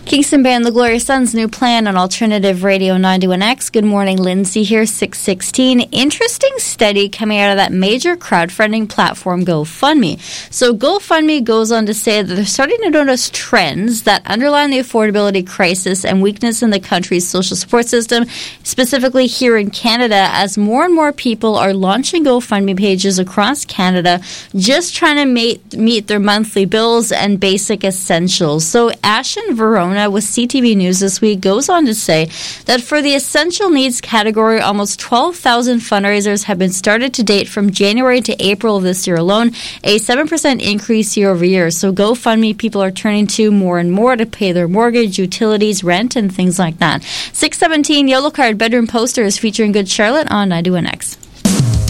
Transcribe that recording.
Kingston Band, The Glorious Sons, new plan on Alternative Radio 91X. Good morning, Lindsay here, 616. Interesting study coming out of that major crowdfunding platform, GoFundMe. So GoFundMe goes on to say that they're starting to notice trends that underline the affordability crisis and weakness in the country's social support system, specifically here in Canada, as more and more people are launching GoFundMe pages across Canada, just trying to meet their monthly bills and basic essentials. So Ashen Verona with CTV News this week goes on to say that for the essential needs category, almost 12,000 fundraisers have been started to date from January to April of this year alone, a 7% increase year over year. So GoFundMe people are turning to more and more to pay their mortgage, utilities, rent, and things like that. 617 Yellow Card bedroom posters featuring Good Charlotte on 91X.